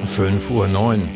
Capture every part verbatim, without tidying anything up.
fünf Uhr neun.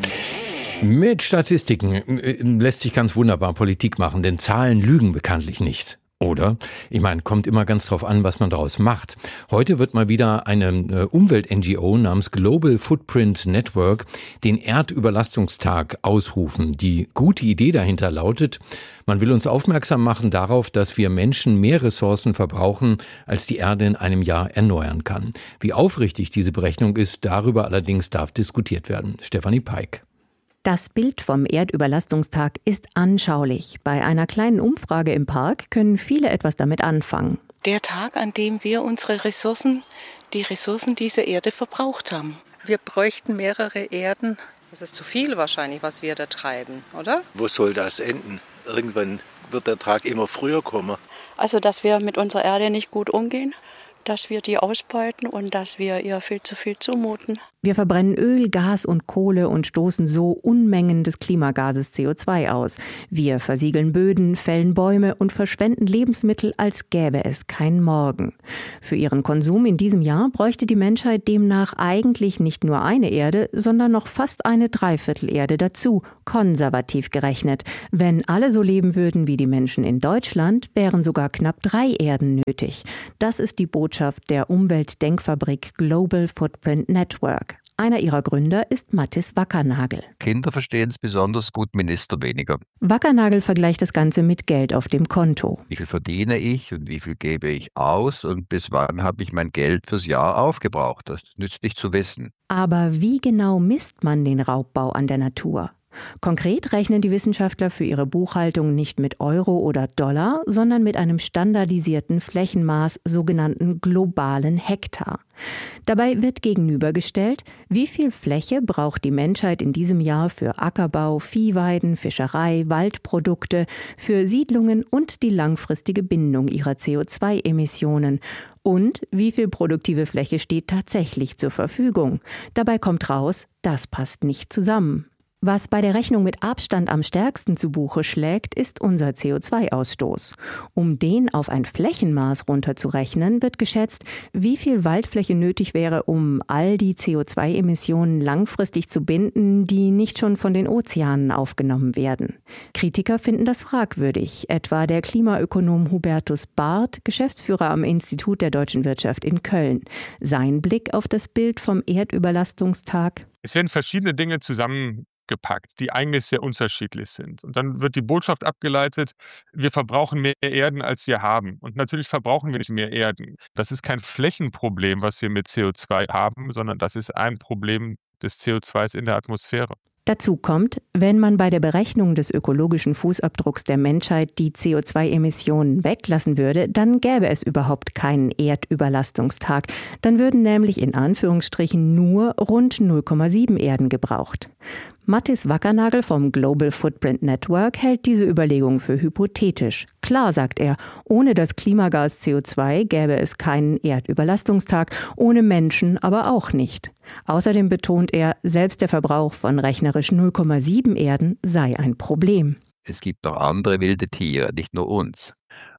Mit Statistiken lässt sich ganz wunderbar Politik machen, denn Zahlen lügen bekanntlich nicht. Oder? Ich meine, kommt immer ganz drauf an, was man daraus macht. Heute wird mal wieder eine Umwelt-N G O namens Global Footprint Network den Erdüberlastungstag ausrufen. Die gute Idee dahinter lautet, man will uns aufmerksam machen darauf, dass wir Menschen mehr Ressourcen verbrauchen, als die Erde in einem Jahr erneuern kann. Wie aufrichtig diese Berechnung ist, darüber allerdings darf diskutiert werden. Stefanie Peik. Das Bild vom Erdüberlastungstag ist anschaulich. Bei einer kleinen Umfrage im Park können viele etwas damit anfangen. Der Tag, an dem wir unsere Ressourcen, die Ressourcen dieser Erde verbraucht haben. Wir bräuchten mehrere Erden. Das ist zu viel wahrscheinlich, was wir da treiben, oder? Wo soll das enden? Irgendwann wird der Tag immer früher kommen. Also, dass wir mit unserer Erde nicht gut umgehen, dass wir die ausbeuten und dass wir ihr viel zu viel zumuten. Wir verbrennen Öl, Gas und Kohle und stoßen so Unmengen des Klimagases C O zwei aus. Wir versiegeln Böden, fällen Bäume und verschwenden Lebensmittel, als gäbe es kein Morgen. Für ihren Konsum in diesem Jahr bräuchte die Menschheit demnach eigentlich nicht nur eine Erde, sondern noch fast eine Dreiviertelerde dazu, konservativ gerechnet. Wenn alle so leben würden wie die Menschen in Deutschland, wären sogar knapp drei Erden nötig. Das ist die Botschaft der Umweltdenkfabrik Global Footprint Network. Einer ihrer Gründer ist Mattis Wackernagel. Kinder verstehen es besonders gut, Minister weniger. Wackernagel vergleicht das Ganze mit Geld auf dem Konto. Wie viel verdiene ich und wie viel gebe ich aus und bis wann habe ich mein Geld fürs Jahr aufgebraucht? Das nützt nicht zu wissen. Aber wie genau misst man den Raubbau an der Natur? Konkret rechnen die Wissenschaftler für ihre Buchhaltung nicht mit Euro oder Dollar, sondern mit einem standardisierten Flächenmaß, sogenannten globalen Hektar. Dabei wird gegenübergestellt, wie viel Fläche braucht die Menschheit in diesem Jahr für Ackerbau, Viehweiden, Fischerei, Waldprodukte, für Siedlungen und die langfristige Bindung ihrer C O zwei Emissionen. Und wie viel produktive Fläche steht tatsächlich zur Verfügung? Dabei kommt raus, das passt nicht zusammen. Was bei der Rechnung mit Abstand am stärksten zu Buche schlägt, ist unser C O zwei Ausstoß. Um den auf ein Flächenmaß runterzurechnen, wird geschätzt, wie viel Waldfläche nötig wäre, um all die C O zwei Emissionen langfristig zu binden, die nicht schon von den Ozeanen aufgenommen werden. Kritiker finden das fragwürdig, etwa der Klimaökonom Hubertus Barth, Geschäftsführer am Institut der Deutschen Wirtschaft in Köln. Sein Blick auf das Bild vom Erdüberlastungstag: Es werden verschiedene Dinge zusammen gepackt, die eigentlich sehr unterschiedlich sind. Und dann wird die Botschaft abgeleitet, wir verbrauchen mehr Erden, als wir haben. Und natürlich verbrauchen wir nicht mehr Erden. Das ist kein Flächenproblem, was wir mit C O zwei haben, sondern das ist ein Problem des C O zwei in der Atmosphäre. Dazu kommt, wenn man bei der Berechnung des ökologischen Fußabdrucks der Menschheit die C O zwei Emissionen weglassen würde, dann gäbe es überhaupt keinen Erdüberlastungstag. Dann würden nämlich in Anführungsstrichen nur rund null Komma sieben Erden gebraucht. Mattis Wackernagel vom Global Footprint Network hält diese Überlegung für hypothetisch. Klar, sagt er, ohne das Klimagas C O zwei gäbe es keinen Erdüberlastungstag, ohne Menschen aber auch nicht. Außerdem betont er, selbst der Verbrauch von rechnerisch null Komma sieben Erden sei ein Problem. Es gibt noch andere wilde Tiere, nicht nur uns.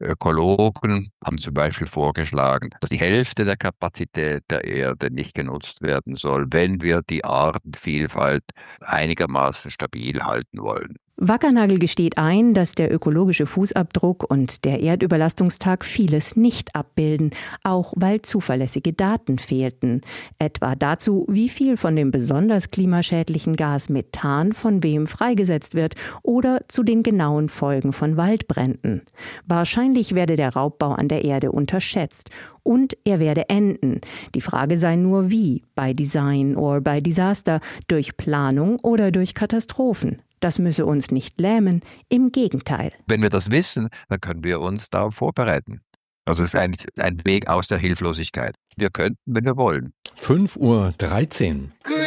Ökologen haben zum Beispiel vorgeschlagen, dass die Hälfte der Kapazität der Erde nicht genutzt werden soll, wenn wir die Artenvielfalt einigermaßen stabil halten wollen. Wackernagel gesteht ein, dass der ökologische Fußabdruck und der Erdüberlastungstag vieles nicht abbilden, auch weil zuverlässige Daten fehlten. Etwa dazu, wie viel von dem besonders klimaschädlichen Gas Methan von wem freigesetzt wird oder zu den genauen Folgen von Waldbränden. Wahrscheinlich werde der Raubbau an der Erde unterschätzt. Und er werde enden. Die Frage sei nur wie, bei Design oder bei Desaster, durch Planung oder durch Katastrophen. Das müsse uns nicht lähmen, im Gegenteil. Wenn wir das wissen, dann können wir uns darauf vorbereiten. Also es ist eigentlich ein Weg aus der Hilflosigkeit. Wir könnten, wenn wir wollen. fünf Uhr dreizehn.